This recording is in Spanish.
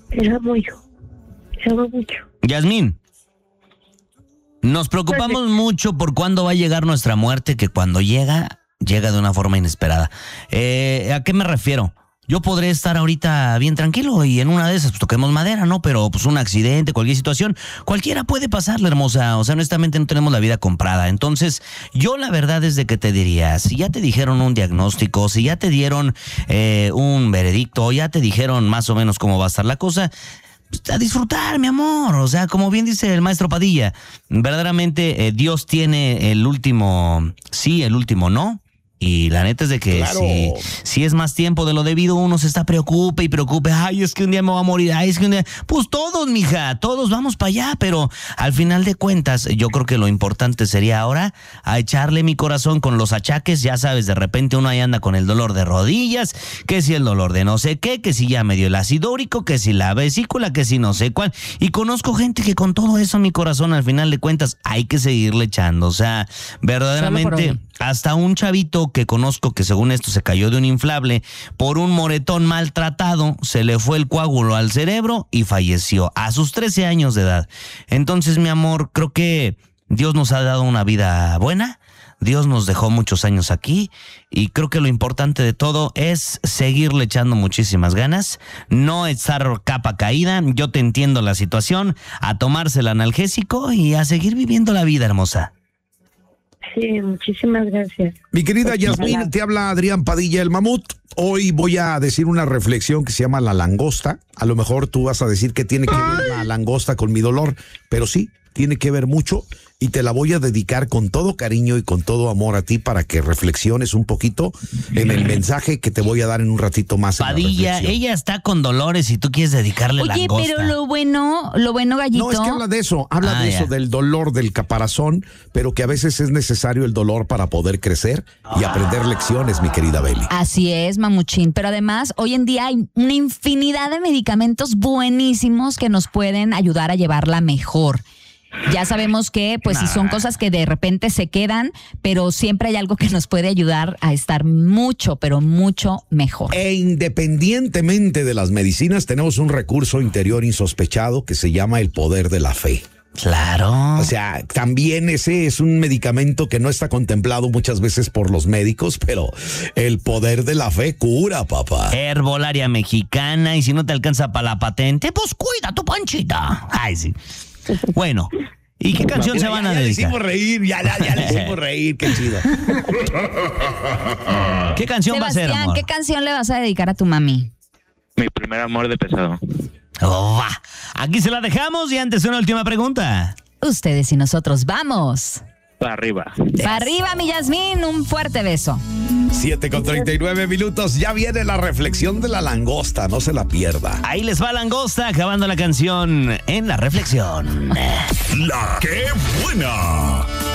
Te amo, hijo. Te amo mucho. Yasmín, nos preocupamos mucho por cuándo va a llegar nuestra muerte, que cuando llega de una forma inesperada. ¿A qué me refiero? Yo podré estar ahorita bien tranquilo y en una de esas pues toquemos madera, ¿no? Pero pues un accidente, cualquier situación, cualquiera puede pasarle, hermosa. O sea, honestamente no tenemos la vida comprada. Entonces, yo la verdad es de que te diría, si ya te dijeron un diagnóstico, si ya te dieron un veredicto, ya te dijeron más o menos cómo va a estar la cosa, pues, a disfrutar, mi amor. O sea, como bien dice el maestro Padilla, verdaderamente Dios tiene el último sí, el último no. Y la neta es de que claro. si es más tiempo de lo debido, uno se está preocupe. Ay, es que un día me voy a morir. Ay, es que un día... Pues todos, mija, todos vamos para allá. Pero al final de cuentas, yo creo que lo importante sería ahora a echarle mi corazón con los achaques. Ya sabes, de repente uno ahí anda con el dolor de rodillas, que si el dolor de no sé qué, que si ya me dio el ácido úrico, que si la vesícula, que si no sé cuál. Y conozco gente que con todo eso, mi corazón, al final de cuentas, hay que seguirle echando. O sea, verdaderamente... Hasta un chavito que conozco que según esto se cayó de un inflable por un moretón maltratado, se le fue el coágulo al cerebro y falleció a sus 13 años de edad. Entonces, mi amor, creo que Dios nos ha dado una vida buena, Dios nos dejó muchos años aquí y creo que lo importante de todo es seguirle echando muchísimas ganas, no estar capa caída. Yo te entiendo la situación, a tomarse el analgésico y a seguir viviendo la vida, hermosa. Sí, muchísimas gracias. Mi querida Yasmín, te habla Adrián Padilla, el mamut. Hoy voy a decir una reflexión que se llama la langosta. A lo mejor tú vas a decir que tiene que ver la langosta con mi dolor, pero sí, tiene que ver mucho y te la voy a dedicar con todo cariño y con todo amor a ti para que reflexiones un poquito en el mensaje que te voy a dar en un ratito más. Padilla, ella está con dolores y tú quieres dedicarle langosta. Oye, pero lo bueno, Gallito. No, es que habla de eso, del dolor, del caparazón, pero que a veces es necesario el dolor para poder crecer y aprender lecciones, mi querida Beli. Así es, mamuchín, pero además hoy en día hay una infinidad de medicamentos buenísimos que nos pueden ayudar a llevarla mejor. Ya sabemos que, pues, si son cosas que de repente se quedan, pero siempre hay algo que nos puede ayudar a estar mucho, pero mucho mejor. E independientemente de las medicinas, tenemos un recurso interior insospechado que se llama el poder de la fe. Claro. O sea, también ese es un medicamento que no está contemplado muchas veces por los médicos, pero el poder de la fe cura, papá. Herbolaria mexicana, y si no te alcanza para la patente, pues cuida tu panchita. Ay, sí. Bueno, ¿y qué canción se van a dedicar? Ya le hicimos reír, ya le hicimos reír, qué chido. ¿Qué canción va a ser, amor? ¿Qué canción le vas a dedicar a tu mami? Mi primer amor de Pesado. Oh, va. Aquí se la dejamos y antes una última pregunta. Ustedes y nosotros vamos. Para arriba. Para arriba, mi Yasmín, un fuerte beso. 7:39, ya viene la reflexión de la langosta, no se la pierda. Ahí les va Langosta, acabando la canción en la reflexión. La que buena.